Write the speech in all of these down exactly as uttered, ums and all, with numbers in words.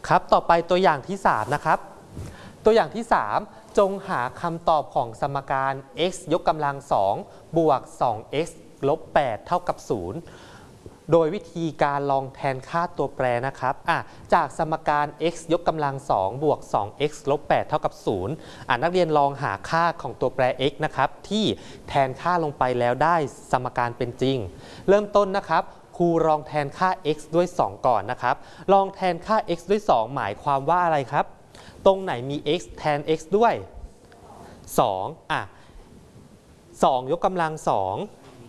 ครับต่อไปตัวอย่างที่สามนะครับตัวอย่างที่สามจงหาคำตอบของสมการ x ยกกำลังสองบวก สอง x ลบ แปด เท่ากับศูนย์โดยวิธีการลองแทนค่าตัวแปรนะครับอ่ะจากสมการ x ยกกำลังสองบวก สอง x ลบ แปด เท่ากับศูนย์อ่ะนักเรียนลองหาค่าของตัวแปร x นะครับที่แทนค่าลงไปแล้วได้สมการเป็นจริงเริ่มต้นนะครับครูลองแทนค่า x ด้วยสองก่อนนะครับลองแทนค่า x ด้วยสองหมายความว่าอะไรครับตรงไหนมี x แทน x ด้วยสองอ่ะสองยกกำลังสอง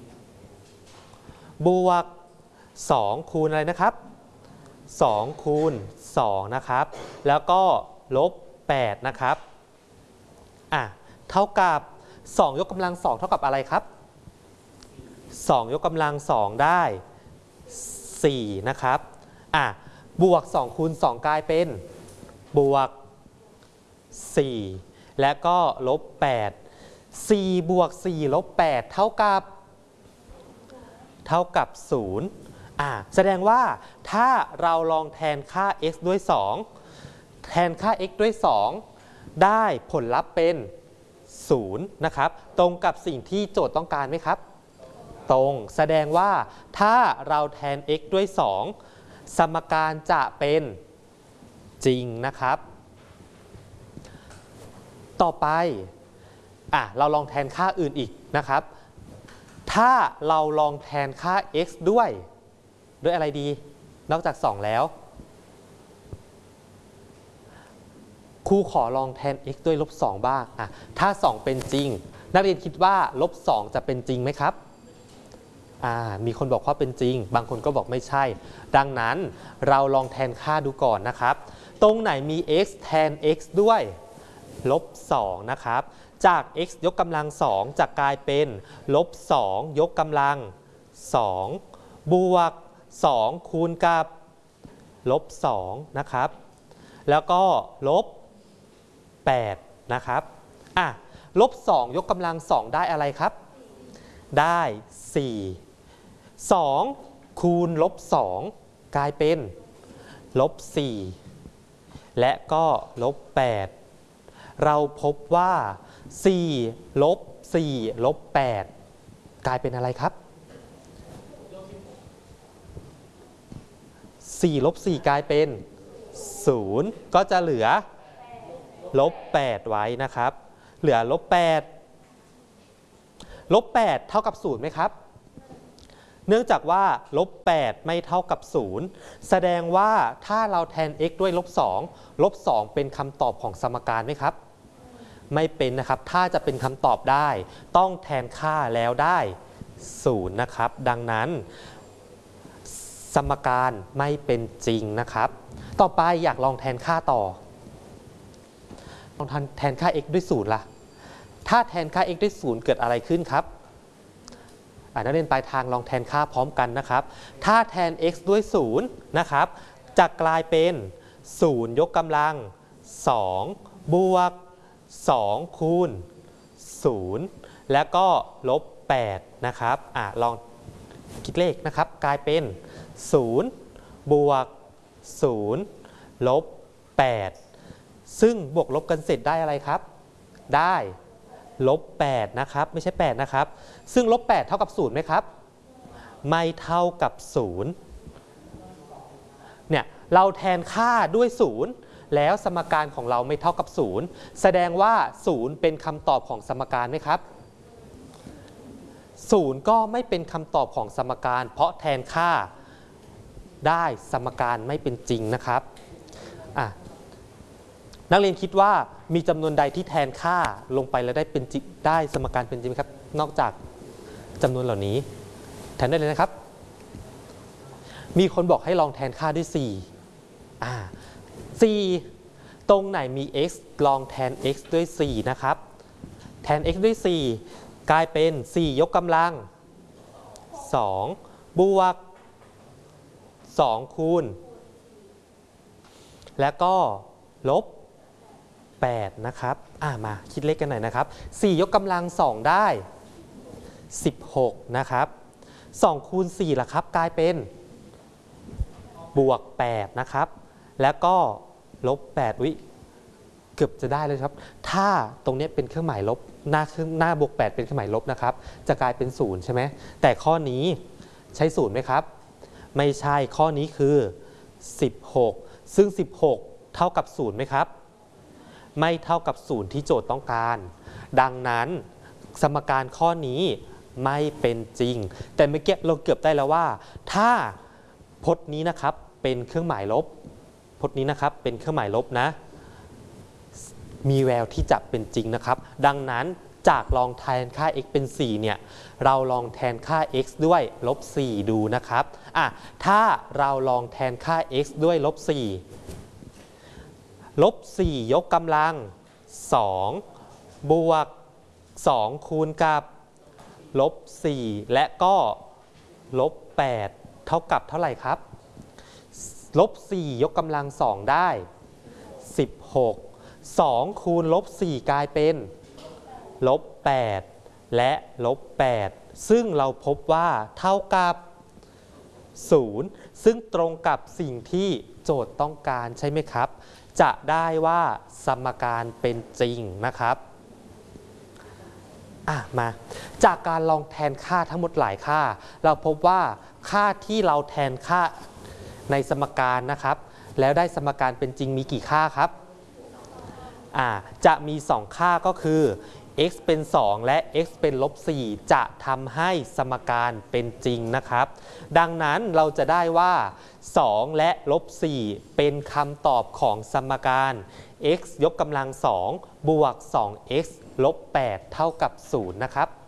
บวกสองคูณอะไรนะครับสองคูณสองนะครับแล้วก็ลบแปดนะครับอ่ะเท่ากับสองยกกำลังสองเท่ากับอะไรครับสองยกกำลังสองได้สี่นะครับอ่ะบวกสองคูณสองกลายเป็นบวกสี่และก็ลบแปด สี่บวกสี่ลบแปดเท่ากับเท่ากับศูนย์อ่าแสดงว่าถ้าเราลองแทนค่า x ด้วยสองแทนค่า x ด้วยสองได้ผลลัพธ์เป็นศูนย์นะครับตรงกับสิ่งที่โจทย์ต้องการไหมครับตรงแสดงว่าถ้าเราแทน x ด้วยสองสมการจะเป็นจริงนะครับต่อไปอ่ะเราลองแทนค่าอื่นอีกนะครับถ้าเราลองแทนค่า x ด้วยด้วยอะไรดีนอกจากสองแล้วครูขอลองแทน x ด้วยลบสองบ้างอ่ะถ้าสองเป็นจริงนักเรียนคิดว่าลบสองจะเป็นจริงไหมครับอ่ามีคนบอกว่าเป็นจริงบางคนก็บอกไม่ใช่ดังนั้นเราลองแทนค่าดูก่อนนะครับตรงไหนมี x แทน x ด้วยลบสองนะครับจาก x ยกกำลังสองจะกลายเป็นลบสองยกกำลังสองบวกสองคูณกับลบสองนะครับแล้วก็ลบแปดนะครับอ่ะลบสองยกกำลังสองได้อะไรครับได้สี่สองคูณลบสองกลายเป็นลบสี่และก็ลบแปดเราพบว่าสี่ลบสี่ลบแปดกลายเป็นอะไรครับสี่ลบสี่กลายเป็นศูนย์ก็จะเหลือลบแปดไว้นะครับเหลือลบแปดลบแปดเท่ากับศูนย์ไหมครับเนื่องจากว่าลบแปดไม่เท่ากับศูนย์แสดงว่าถ้าเราแทน x ด้วยลบสองลบสองเป็นคำตอบของสมการไหมครับไม่เป็นนะครับถ้าจะเป็นคำตอบได้ต้องแทนค่าแล้วได้ศูนย์นะครับดังนั้นสมการไม่เป็นจริงนะครับต่อไปอยากลองแทนค่าต่อลองแทนค่า x ด้วยศูนย์ล่ะถ้าแทนค่า x ด้วยศูนย์เกิดอะไรขึ้นครับนักเรียนปลายทางลองแทนค่าพร้อมกันนะครับถ้าแทน x ด้วยศูนย์นะครับจะกลายเป็นศูนย์ยกกำลังสองบวกสองคูณศูนย์แล้วก็ลบแปดนะครับอ่ะลองคิดเลขนะครับกลายเป็นศูนย์บวกศูนย์ลบแปดซึ่งบวกลบกันเสร็จได้อะไรครับได้ลบแปดนะครับไม่ใช่แปดนะครับซึ่งลบแปดเท่ากับศูนย์ไหมครับไม่เท่ากับศูนย์เนี่ยเราแทนค่าด้วยศูนย์แล้วสมการของเราไม่เท่ากับศูนย์แสดงว่าศูนย์เป็นคำตอบของสมการไหมครับศูนย์ก็ไม่เป็นคำตอบของสมการเพราะแทนค่าได้สมการไม่เป็นจริงนะครับอ่ะนักเรียนคิดว่ามีจำนวนใดที่แทนค่าลงไปแล้วได้เป็นได้สมการเป็นจริงไหมครับนอกจากจำนวนเหล่านี้แทนได้เลยนะครับมีคนบอกให้ลองแทนค่าด้วยสี่อ่าสี่ตรงไหนมี x ลองแทน x ด้วยสี่นะครับแทน x ด้วยสี่กลายเป็นสี่ยกกำลังสองบวกสองคูณแล้วก็ลบแปดนะครับอ่ามาคิดเลขกันหน่อยนะครับสี่ยกกำลังสองได้สิบหกนะครับสองคูณสี่ล่ะครับกลายเป็นบวกแปดนะครับแล้วก็ลบแปดอุ๊ยเกือบจะได้เลยครับถ้าตรงนี้เป็นเครื่องหมายลบหน้าหน้าบวกแปดเป็นเครื่องหมายลบนะครับจะกลายเป็นศูนย์ใช่ไหมแต่ข้อนี้ใช้ศูนย์ไหมครับไม่ใช่ข้อนี้คือสิบหกซึ่งสิบหกเท่ากับศูนย์ไหมครับไม่เท่ากับศูนย์ที่โจทย์ต้องการดังนั้นสมการข้อนี้ไม่เป็นจริงแต่เมื่อกี้เราเกือบได้แล้วว่าถ้าพจน์นี้นะครับเป็นเครื่องหมายลบพจน์นี้นะครับเป็นเครื่องหมายลบนะมีแววที่จะเป็นจริงนะครับดังนั้นจากลองแทนค่า x เป็นสี่เนี่ยเราลองแทนค่า x ด้วยลบสี่ดูนะครับอ่ะถ้าเราลองแทนค่า x ด้วยลบสี่ลบสี่ยกกำลังสองบวกสองคูณกับลบสี่และก็ลบแปดเท่ากับเท่าไหร่ครับลบสี่ยกกำลังสองได้สิบหก สองคูณลบสี่กลายเป็นลบแปดและลบแปดซึ่งเราพบว่าเท่ากับศูนย์ซึ่งตรงกับสิ่งที่โจทย์ต้องการใช่ไหมครับจะได้ว่าสมการเป็นจริงนะครับอ่ะมาจากการลองแทนค่าทั้งหมดหลายค่าเราพบว่าค่าที่เราแทนค่าในสมการนะครับแล้วได้สมการเป็นจริงมีกี่ค่าครับอ่าจะมีสองค่าก็คือ x เป็นสองและ x เป็นลบสี่จะทำให้สมการเป็นจริงนะครับดังนั้นเราจะได้ว่าสองและลบสี่เป็นคำตอบของสมการ x ยกกำลังสองบวก สอง x ลบแปดเท่ากับศูนย์นะครับ